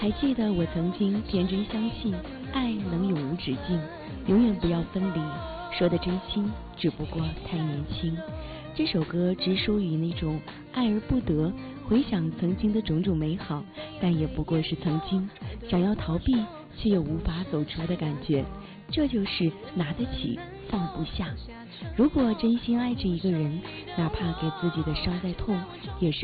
还记得我曾经天真相信爱能永无止境，永远不要分离，说的真心，只不过太年轻。这首歌只属于那种爱而不得，回想曾经的种种美好，但也不过是曾经，想要逃避却又无法走出的感觉，这就是拿得起放不下。如果真心爱着一个人，哪怕给自己的伤再痛，也是